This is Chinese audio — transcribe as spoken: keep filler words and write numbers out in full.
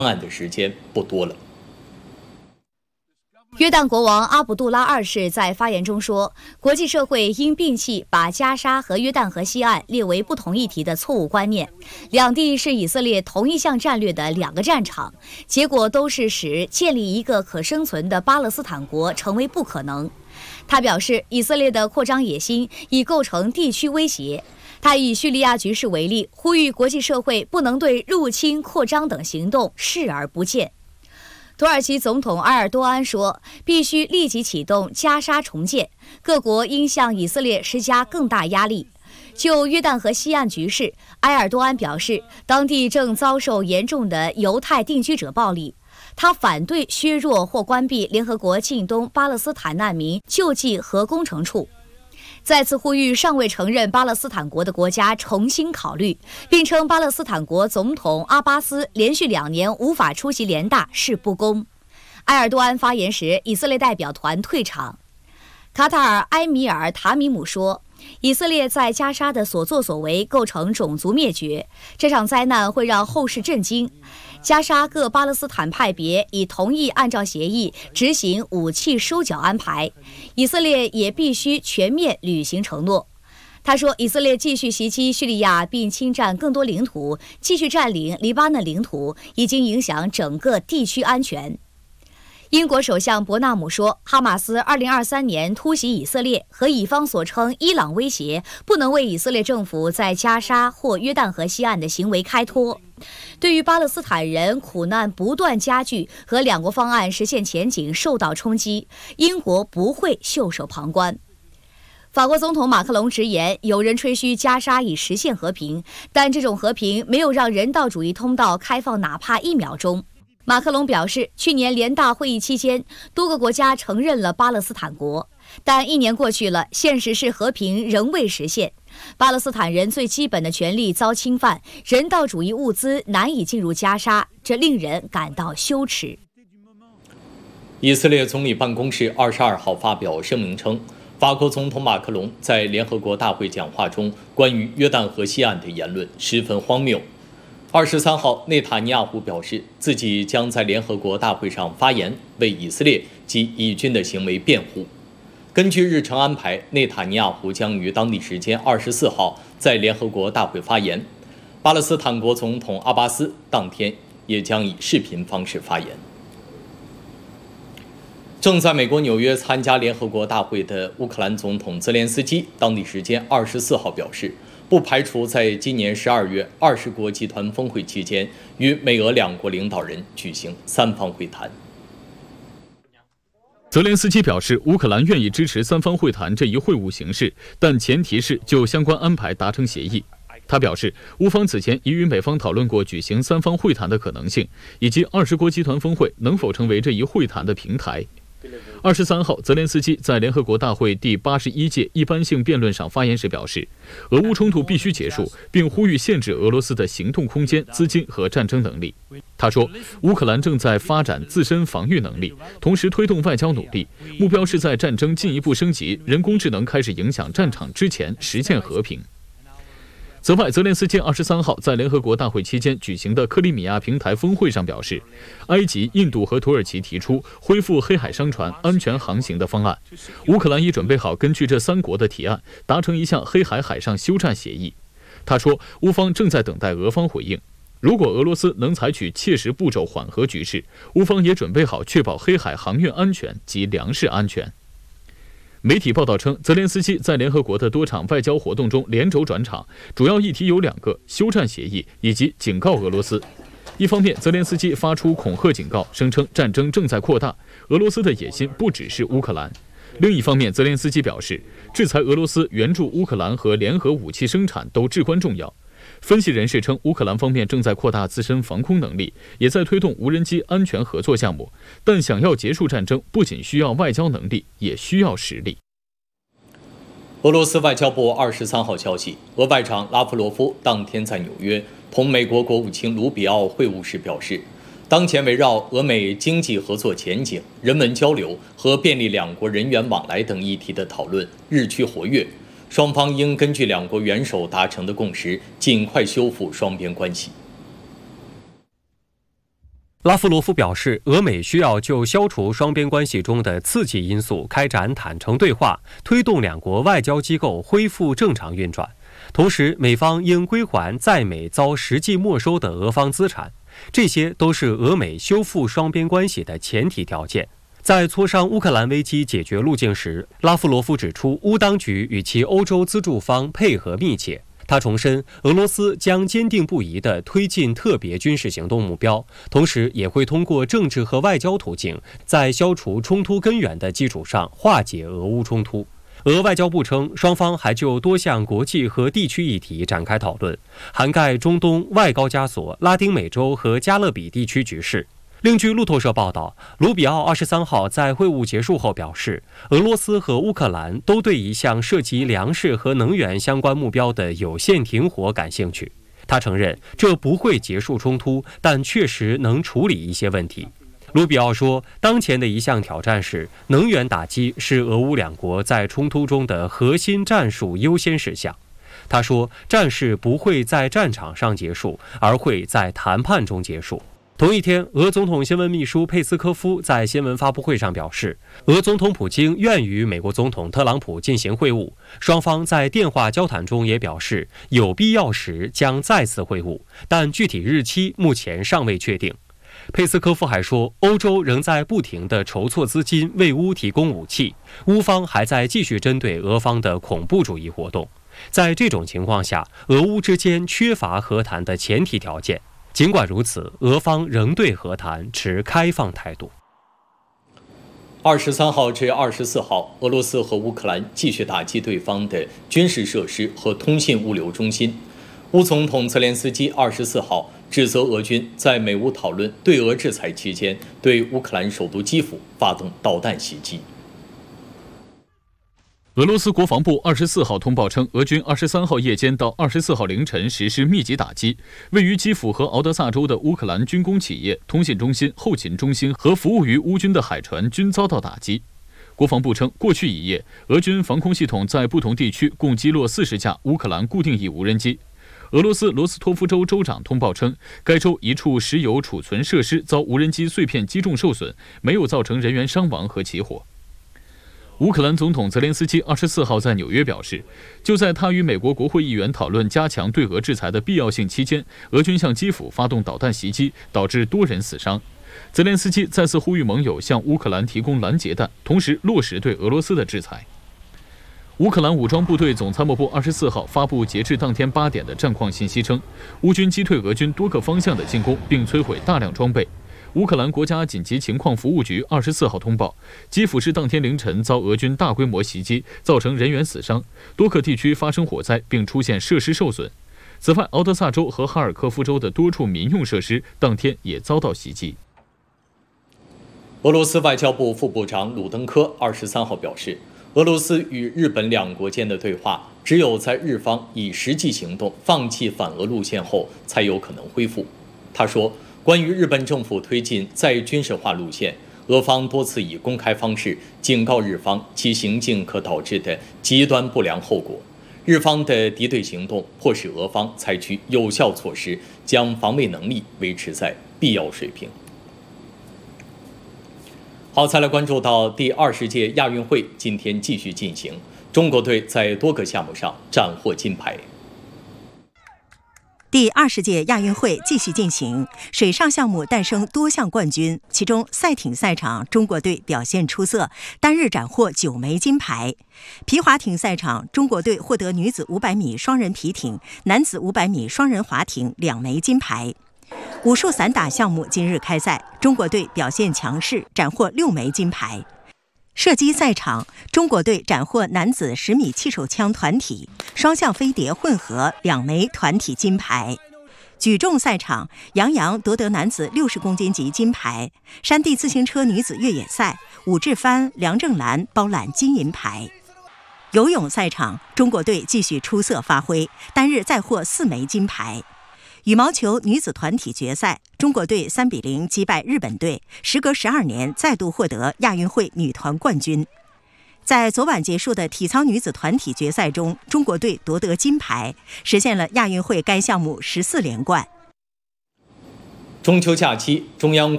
案的时间不多了。 约旦国王阿卜杜拉二世在发言中说，国际社会应摒弃把加沙和约旦河西岸列为不同议题的错误观念，两地是以色列同一项战略的两个战场，结果都是使建立一个可生存的巴勒斯坦国成为不可能。他表示，以色列的扩张野心已构成地区威胁。他以叙利亚局势为例，呼吁国际社会不能对入侵、扩张等行动视而不见。土耳其总统埃尔多安说，必须立即启动加沙重建，各国应向以色列施加更大压力。就约旦河西岸局势，埃尔多安表示，当地正遭受严重的犹太定居者暴力。他反对削弱或关闭联合国近东巴勒斯坦难民救济和工程处，再次呼吁尚未承认巴勒斯坦国的国家重新考虑，并称巴勒斯坦国总统阿巴斯连续两年无法出席联大是不公。埃尔多安发言时，以色列代表团退场。卡塔尔埃米尔塔米姆说，以色列在加沙的所作所为构成种族灭绝，这场灾难会让后世震惊。加沙各巴勒斯坦派别已同意按照协议执行武器收缴安排，以色列也必须全面履行承诺。他说，以色列继续袭击叙利亚并侵占更多领土，继续占领黎巴嫩领土，已经影响整个地区安全。英国首相伯纳姆说，哈马斯二零二三年突袭以色列和以方所称伊朗威胁不能为以色列政府在加沙或约旦河西岸的行为开脱。对于巴勒斯坦人苦难不断加剧和两国方案实现前景受到冲击，英国不会袖手旁观。法国总统马克龙直言，有人吹嘘加沙已实现和平，但这种和平没有让人道主义通道开放哪怕一秒钟。马克龙表示，去年联大会议期间，多个国家承认了巴勒斯坦国，但一年过去了，现实是和平仍未实现。巴勒斯坦人最基本的权利遭侵犯，人道主义物资难以进入加沙，这令人感到羞耻。 以色列总理办公室二十二号发表声明称，法国总统马克龙在联合国大会讲话中关于约旦河西岸的言论十分荒谬。二十三号，内塔尼亚胡表示自己将在联合国大会上发言，为以色列及以军的行为辩护。根据日程安排，内塔尼亚胡将于当地时间二十四号在联合国大会发言，巴勒斯坦国总统阿巴斯当天也将以视频方式发言。正在美国纽约参加联合国大会的乌克兰总统泽连斯基，当地时间二十四号表示，不排除在今年十二月二十国集团峰会期间与美俄两国领导人举行三方会谈。 泽连斯基表示，乌克兰愿意支持三方会谈这一会晤形式，但前提是就相关安排达成协议。他表示，乌方此前已与美方讨论过举行三方会谈的可能性，以及二十国集团峰会能否成为这一会谈的平台。二十三号，泽连斯基在联合国大会第八十一届一般性辩论上发言时表示，俄乌冲突必须结束，并呼吁限制俄罗斯的行动空间、资金和战争能力。他说，乌克兰正在发展自身防御能力，同时推动外交努力，目标是在战争进一步升级、人工智能开始影响战场之前实现和平。此外，泽连斯基二十三号在联合国大会期间举行的克里米亚平台峰会上表示，埃及、印度和土耳其提出恢复黑海商船安全航行的方案，乌克兰已准备好根据这三国的提案达成一项黑海海上休战协议。他说，乌方正在等待俄方回应，如果俄罗斯能采取切实步骤缓和局势，乌方也准备好确保黑海航运安全及粮食安全。媒体报道称，泽连斯基在联合国的多场外交活动中连轴转场，主要议题有两个：休战协议以及警告俄罗斯。一方面，泽连斯基发出恐吓警告，声称战争正在扩大，俄罗斯的野心不只是乌克兰。另一方面，泽连斯基表示，制裁俄罗斯、援助乌克兰和联合武器生产都至关重要。分析人士称，乌克兰方面正在扩大自身防空能力，也在推动无人机安全合作项目。但想要结束战争，不仅需要外交能力，也需要实力。 俄罗斯外交部二十三号消息，俄外长拉夫罗夫当天在纽约同美国国务卿卢比奥会晤时表示，当前围绕俄美经济合作前景、人文交流和便利两国人员往来等议题的讨论日趋活跃。双方应根据两国元首达成的共识，尽快修复双边关系。 拉夫罗夫表示，俄美需要就消除双边关系中的刺激因素开展坦诚对话，推动两国外交机构恢复正常运转。同时，美方应归还在美遭实际没收的俄方资产，这些都是俄美修复双边关系的前提条件。在磋商乌克兰危机解决路径时，拉夫罗夫指出，乌当局与其欧洲资助方配合密切。他重申，俄罗斯将坚定不移地推进特别军事行动目标，同时也会通过政治和外交途径，在消除冲突根源的基础上化解俄乌冲突。俄外交部称，双方还就多项国际和地区议题展开讨论，涵盖中东、外高加索、拉丁美洲和加勒比地区局势。另据路透社报道，卢比奥二十三号在会晤结束后表示，俄罗斯和乌克兰都对一项涉及粮食和能源相关目标的有限停火感兴趣。他承认这不会结束冲突，但确实能处理一些问题。卢比奥说，当前的一项挑战是能源打击是俄乌两国在冲突中的核心战术优先事项。他说，战事不会在战场上结束，而会在谈判中结束。同一天，俄总统新闻秘书佩斯科夫在新闻发布会上表示，俄总统普京愿与美国总统特朗普进行会晤，双方在电话交谈中也表示，有必要时将再次会晤，但具体日期目前尚未确定。佩斯科夫还说，欧洲仍在不停地筹措资金为乌提供武器，乌方还在继续针对俄方的恐怖主义活动。在这种情况下，俄乌之间缺乏和谈的前提条件。尽管如此，俄方仍对和谈持开放态度。 二十三号至二十四号，俄罗斯和乌克兰继续打击对方的军事设施和通信物流中心。乌总统泽连斯基二十四号指责俄军在美乌讨论对俄制裁期间，对乌克兰首都基辅发动导弹袭击。 俄罗斯国防部二十四号通报称，俄军二十三号夜间到二十四号凌晨实施密集打击，位于基辅和敖德萨州的乌克兰军工企业、通信中心、后勤中心和服务于乌军的海船均遭到打击。国防部称，过去一夜，俄军防空系统在不同地区共击落四十架乌克兰固定翼无人机。俄罗斯罗斯托夫州州长通报称，该州一处石油储存设施遭无人机碎片击中受损，没有造成人员伤亡和起火。乌克兰总统泽连斯基二十四号在纽约表示，就在他与美国国会议员讨论加强对俄制裁的必要性期间，俄军向基辅发动导弹袭击，导致多人死伤。泽连斯基再次呼吁盟友向乌克兰提供拦截弹，同时落实对俄罗斯的制裁。乌克兰武装部队总参谋部二十四号发布截至当天八点的战况信息称，乌军击退俄军多个方向的进攻，并摧毁大量装备。乌克兰国家紧急情况服务局二十四号通报，基辅市当天凌晨遭俄军大规模袭击，造成人员死伤，多个地区发生火灾，并出现设施受损。此外，敖德萨州和哈尔科夫州的多处民用设施当天也遭到袭击。 俄罗斯外交部副部长鲁登科二十三号表示，俄罗斯与日本两国间的对话，只有在日方以实际行动放弃反俄路线后，才有可能恢复。他说，关于日本政府推进再军事化路线，俄方多次以公开方式警告日方其行径可导致的极端不良后果。日方的敌对行动迫使俄方采取有效措施，将防卫能力维持在必要水平。好，再来关注到第二十届亚运会今天继续进行，中国队在多个项目上斩获金牌。 第二十届亚运会继续进行，水上项目诞生多项冠军，其中赛艇赛场中国队表现出色，单日斩获九枚金牌。皮划艇赛场中国队获得女子五百米双人皮艇、男子五百米双人划艇两枚金牌。武术散打项目今日开赛，中国队表现强势，斩获六枚金牌。射击赛场，中国队斩获男子十米气手枪团体、双向飞碟混合两枚团体金牌。举重赛场，杨洋夺得男子六十公斤级金牌。山地自行车女子越野赛，武志帆、梁正兰包揽金银牌。游泳赛场，中国队继续出色发挥，单日再获四枚金牌。羽毛球女子团体决赛，中国队三比零击败日本队，时隔十二年再度获得亚运会女团冠军。在昨晚结束的体操女子团体决赛中，中国队夺得金牌，实现了亚运会该项目十四连冠。 中秋假期，中央